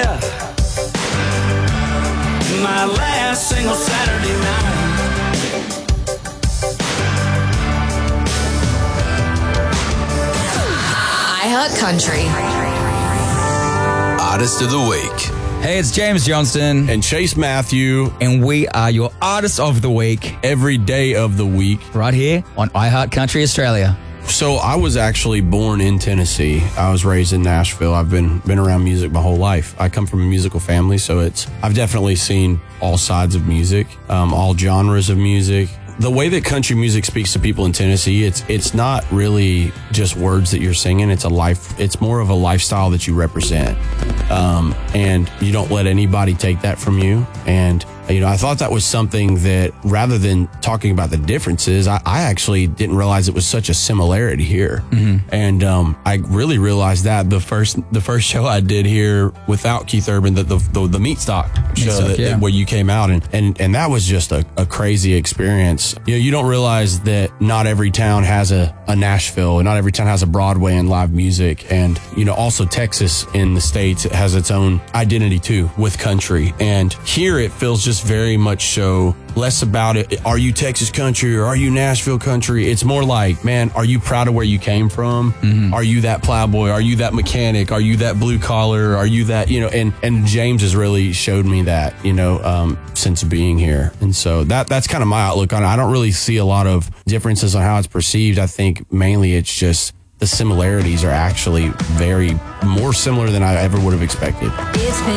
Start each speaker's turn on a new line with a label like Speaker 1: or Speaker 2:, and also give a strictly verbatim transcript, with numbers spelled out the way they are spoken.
Speaker 1: yeah. My last single Saturday night.
Speaker 2: iHeartCountry.
Speaker 3: Artist of the Week.
Speaker 4: Hey, it's James Johnston.
Speaker 5: And Chase Matthew.
Speaker 4: And we are your Artist of the Week.
Speaker 5: Every day of the week.
Speaker 4: Right here on iHeartCountry Australia.
Speaker 5: So I was actually born in Tennessee. I was raised in Nashville. I've been been around music my whole life. I come from a musical family, so it's I've definitely seen all sides of music, um, all genres of music. The way that country music speaks to people in Tennessee, it's it's not really just words that you're singing. It's a life. It's more of a lifestyle that you represent, um, and you don't let anybody take that from you. And you know, I thought that was something that, rather than talking about the differences, I, I actually didn't realize it was such a similarity here. Mm-hmm. And um, I really realized that the first the first show I did here without Keith Urban, the the, the, the Meat Stock show
Speaker 4: Stock,
Speaker 5: that,
Speaker 4: yeah.
Speaker 5: where you came out, and and, and that was just a, a crazy experience. You know, you don't realize that not every town has a, a Nashville, and not every town has a Broadway and live music. And, you know, also Texas in the States has its own identity too with country. And here it feels just very much so less about it. Are you Texas country or are you Nashville country? It's more like, man, are you proud of where you came from? Mm-hmm. Are you that plowboy? Are you that mechanic? Are you that blue collar? Are you that, you know, and, and James has really showed me that, you know, um, since being here. And so that, that's kind of my outlook on it. I don't really see a lot of differences on how it's perceived. I think mainly it's just the similarities are actually very more similar than I ever would have expected.